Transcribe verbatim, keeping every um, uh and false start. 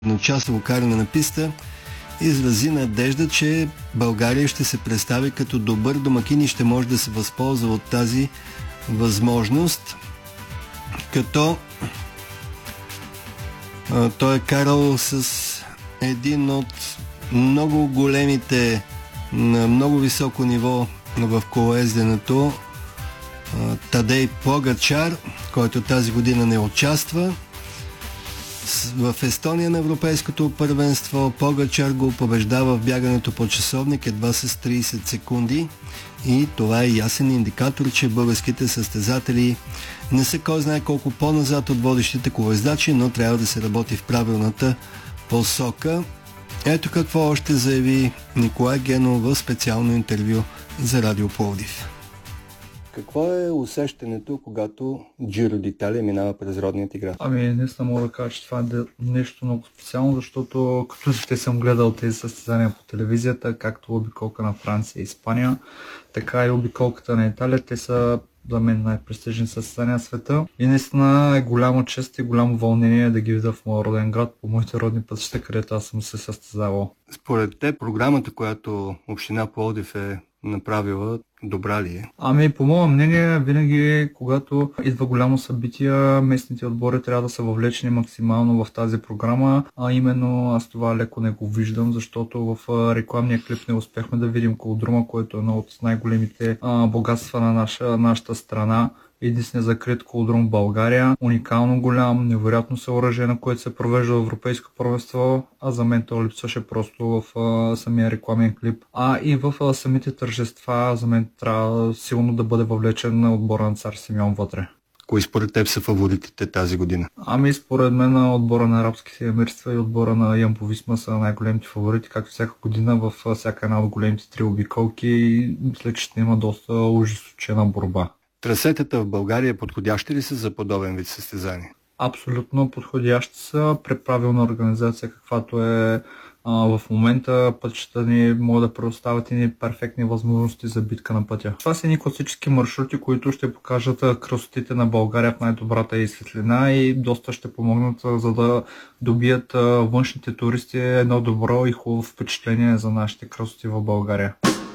едночасово каране на писта изрази надежда, че България ще се представи като добър домакин и ще може да се възползва от тази възможност, като а, той е карал с един от много големите на много високо ниво в колоезденето Тадей Погачар, който тази година не участва. В Естония на Европейското първенство Погачар го побеждава в бягането по часовник едва с трийсет секунди и това е ясен индикатор, че българските състезатели не са кой знае колко по-назад от водещите колоездачи, но трябва да се работи в правилната посока. Ето какво още заяви Николай Генов в специално интервю за Радио Пловдив. Какво е усещането, когато Джиро д'Италия минава през родния ти град? Ами, наистина мога да кажа, че това е нещо много специално, защото като дете съм гледал тези състезания по телевизията, както обиколка на Франция и Испания, така и обиколката на Италия. Те са за мен най-престижни състезания в света. И наистина е голяма чест и голямо вълнение да ги видя в моя роден град, по моите родни пътища, където аз съм се състезавал. Според те, програмата, която община Пловдив е направила, добра ли е? Ами, по мое мнение, винаги, когато идва голямо събитие, местните отбори трябва да са въвлечени максимално в тази програма, а именно аз това леко не го виждам, защото в рекламния клип не успяхме да видим колодрума, който е едно от най-големите а, богатства на наша, нашата страна. Единствено закрит колодрум в България, уникално голям, невероятно съоръжение, на което се провежда европейско първенство, а за мен то липсваше просто в а, самия рекламен клип. А и в а, самите тържества за мен трябва силно да бъде въвлечен на отбора на Цар Симеон вътре. Кои според теб са фаворитите тази година? Ами според мен отбора на арабските емирства и отбора на Ямбо Висма са най-големите фаворити, както всяка година в всяка една от големите три обиколки и мисля, че ще има доста ужесточена борба. Трасетата в България подходящи ли са за подобен вид състезание? Абсолютно подходящи са при правилна организация, каквато е а, в момента. Пътищата ни могат да предоставят и перфектни възможности за битка на пътя. Това са едни класически маршрути, които ще покажат красотите на България в най-добрата и светлина и доста ще помогнат, за да добият външните туристи едно добро и хубаво впечатление за нашите красоти в България.